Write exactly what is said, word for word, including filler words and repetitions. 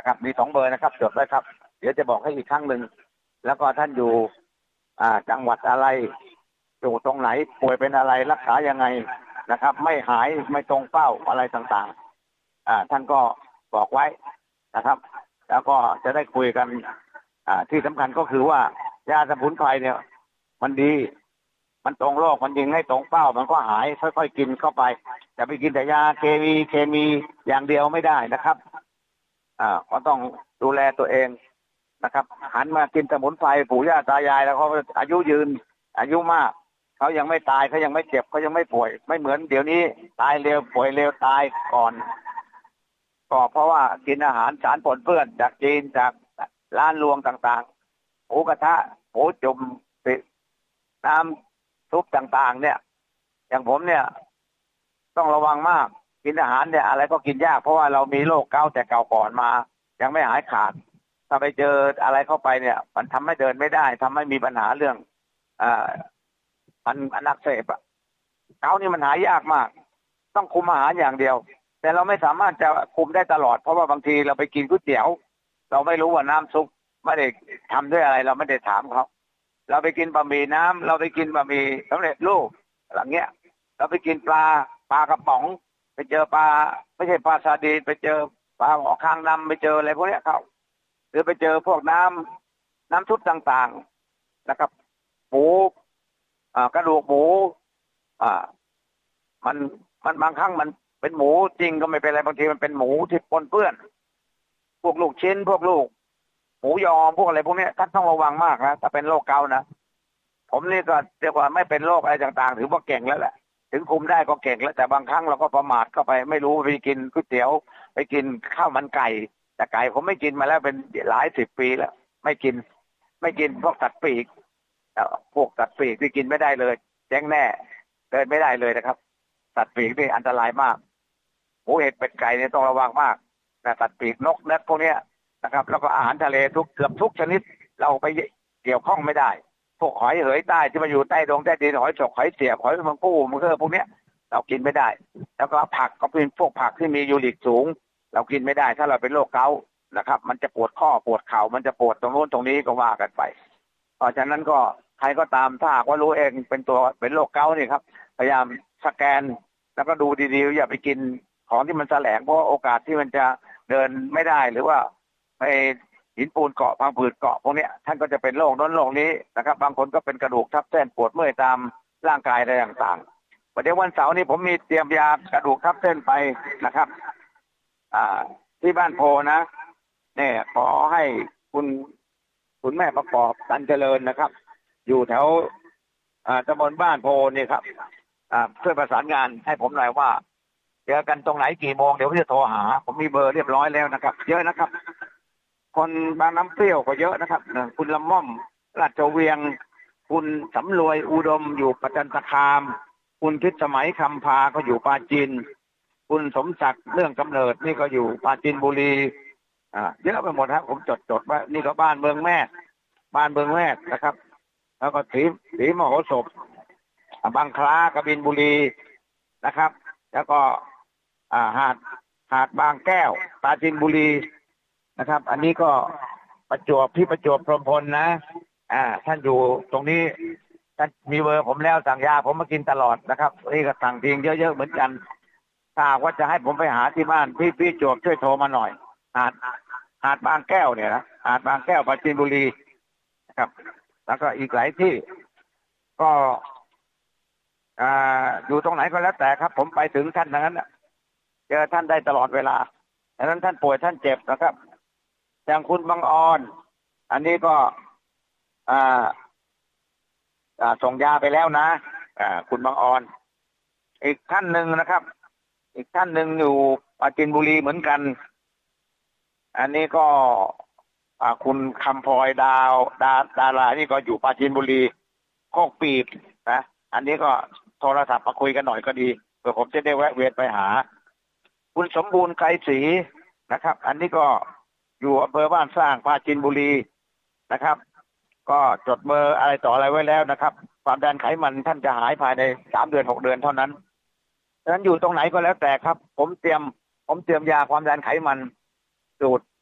นะครับมีสองเบอร์นะครับจดไว้ครับเดี๋ยวจะบอกให้อีกครั้งหนึ่งแล้วก็ท่านอยู่อ่าจังหวัดอะไรอยู่ตรงไหนป่วยเป็นอะไรรักษายังไงนะครับไม่หายไม่ตรงเป้าอะไรต่างๆอ่าท่านก็บอกไว้นะครับแล้วก็จะได้คุยกันอ่าที่สำคัญก็คือว่ายาสมุนไพรเนี่ยมันดีมันตรงโรคมันยิงให้ตรงเป้ามันก็หายค่อยๆกินเข้าไปจะไปกินแต่ยาเคมีเคมีอย่างเดียวไม่ได้นะครับอ่าก็ต้องดูแลตัวเองนะครับหันมากินสมุนไพรปู่ย่าตายายแล้วเขาอายุยืนอายุมากเขายังไม่ตายเขายังไม่เจ็บเขายังไม่ป่วยไม่เหมือนเดี๋ยวนี้ตายเร็วป่วยเร็วตายก่อนก็เพราะว่ากินอาหารสารปนเปื้อนจากจีนจากร้านรวงต่างๆหมูกระทะหมูจุ่มน้ำซุปต่างๆเนี่ยอย่างผมเนี่ยต้องระวังมากกินอาหารเนี่ยอะไรก็กินยากเพราะว่าเรามีโรคเกาต์แต่เก่าก่อนมายังไม่หายขาดถ้าไปเจออะไรเข้าไปเนี่ยมันทำให้เดินไม่ได้ทำให้มีปัญหาเรื่องอ่ามันอักเสบอะเกาต์นี่มันหายยากมากต้องคุมอาหารอย่างเดียวแต่เราไม่สามารถจะคุมได้ตลอดเพราะว่าบางทีเราไปกินก๋วยเตี๋ยวเราไม่รู้ว่าน้ำซุปไม่ได้ทำด้วยอะไรเราไม่ได้ถามเขาเราไปกินบะหมี่น้ำเราไปกินบะหมี่สำเร็จรูปอะไรเงี้ยเราไปกินปลาปลากระป๋องไปเจอปลาไม่ใช่ปลาซาดีนไปเจอปลาหมอคางดำไปเจออะไรพวกเนี้ยเขาหรือไปเจอพวกน้ำน้ำซุปต่างๆนะครับหมูอ่ากระดูกหมูอ่ามันมันบางครั้งมันเป็นหมูจริงก็ไม่เป็นไรบางทีมันเป็นหมูที่ปนเปื้อนพวกลูกชิ้นพวกลูกหมูยอพวกอะไรพวกนี้ท่านต้องระวังมากนะถ้าเป็นโรคเกาต์นะผมนี่ก็เรียกว่าไม่เป็นโรคอะไรต่างๆถือว่าเก่งแล้วแหละถึงคุมได้ก็เก่งแล้วแต่บางครั้งเราก็ประมาทเข้าไปไม่รู้ไปกินก๋วยเตี๋ยวไปกินข้าวมันไก่แต่ไก่ผมไม่กินมาแล้วเป็นหลายสิบปีแล้วไม่กินไม่กินพวกสัตว์ปีกพวกสัตว์ปีกที่กินไม่ได้เลยแจ้งแน่เดินไม่ได้เลยนะครับสัตว์ปีกนี่อันตรายมากหมูเห็ดเป็ดไก่เนี่ยต้องระวังมากนะสัตว์ปีกนกเนื้อพวกเนี้ยนะครับแล้วก็อาหารทะเลทุกเกือบทุกชนิดเราไปเกี่ยวข้องไม่ได้พวกหอยเหยใต้ที่มาอยู่ใต้ดงใต้ดินหอยฉกหอยเสียบหอยมังกู้มันก็พวกเนี้ยเรากินไม่ได้แล้วก็ผักก็เป็นพวกผักที่มียูริกสูงเรากินไม่ได้ถ้าเราเป็นโรคเกาต์นะครับมันจะปวดข้อปวดเข่ามันจะปวดตรงโน้นตรงนี้ก็ว่ากันไปเพราะฉะนั้นก็ใครก็ตามถ้าหากว่ารู้เองเป็นตัวเป็นโรคเกาต์นี่ครับพยายามสแกนแล้วก็ดูดีๆอย่าไปกินของที่มันแสลงเพราะโอกาสที่มันจะเดินไม่ได้หรือว่าไปหินปูนเกาะพังผืดเกาะพวกนี้ท่านก็จะเป็นโรคโน้นโรคนี้นะครับบางคนก็เป็นกระดูกทับเส้นปวดเมื่อยตามร่างกายอะไรต่างๆวันเดี๋ยววันเสาร์นี้ผมมีเตรียมยากระดูกทับเส้นไปนะครับอ่าที่บ้านโพนะเนี่ยขอให้คุณคุณแม่ประกอบตันเจริญนะครับอยู่แถวอ่าตำบลบ้านโพนี่ครับอ่าช่วยประสานงานให้ผมหน่อยว่าเจอกันตรงไหนกี่โมงเดี๋ยวผมจะโทรหาผมมีเบอร์เรียบร้อยแล้วนะครับเยอะนะครับคนบางน้ำเปรี้ยวก็เยอะนะครับคุณละม่อมราชเวียงคุณสำรวยอุดมอยู่ประจันตคามคุณพิษสมัยคำพาก็อยู่ปราจีนคุณสมศักดิ์เรื่องกำเนิดนี่ก็อยู่ปราจีนบุรีอ่าเยอะไปหมดครับผมจดจดว่านี่ก็บ้านเมืองแม่บ้านเมืองแม่นะครับแล้วก็สีสีมโหสถบางคล้ากบินบุรีนะครับแล้วก็อ่าหาดหาดบางแก้วปราจีนบุรีนะครับอันนี้ก็ประจวบที่ประจวบพรหมพลนะอ่าท่านอยู่ตรงนี้ท่านมีเบอร์ผมแล้วสั่งยาผมมากินตลอดนะครับนี่ก็สั่งเพียงเยอะๆเหมือนกันถ้าว่าจะให้ผมไปหาที่บ้านพี่พี่จวบช่วยโทรมาหน่อยหาดหาดบางแก้วเนี่ยนะหาดบางแก้วปราจีนบุรีนะครับแล้วก็อีกหลายที่ก็อ่าอยู่ตรงไหนก็แล้วแต่ครับผมไปถึงท่านนั้นเจอท่านได้ตลอดเวลาดังนั้นท่านป่วยท่านเจ็บนะครับอย่างคุณบางออนอันนี้ก็อ่าอ่าส่งยาไปแล้วนะอ่าคุณบางออนอีกท่านหนึ่งนะครับอีกท่านหนึ่งอยู่ปราจีนบุรีเหมือนกันอันนี้ก็อ่าคุณคำพลอยดาวดาดารานี่ก็อยู่ปราจีนบุรีโคกปีบนะอันนี้ก็โทรศัพท์มาคุยกันหน่อยก็ดีเพื่อผมจะได้แวะเวียนไปหาคุณสมบูรณ์ไกรศรีนะครับอันนี้ก็อยู่อำเภอบ้านสร้างปราจีนบุรีนะครับก็จดเบอร์อะไรต่ออะไรไว้แล้วนะครับความดันไขมันท่านจะหายภายในสามเดือนหกเดือนเท่านั้นดังนั้นอยู่ตรงไหนก็แล้วแต่ครับผมเตรียมผมเตรียมยาความดันไขมันสูตร